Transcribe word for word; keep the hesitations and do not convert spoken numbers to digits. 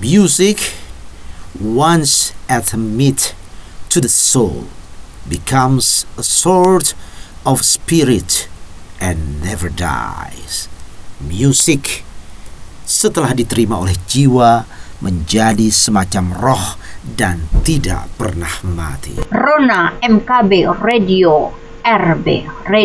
Music, once admitted to the soul, becomes a sort of spirit and never dies. Musik setelah diterima oleh jiwa menjadi semacam roh dan tidak pernah mati. Rona M K B Radio R B Radio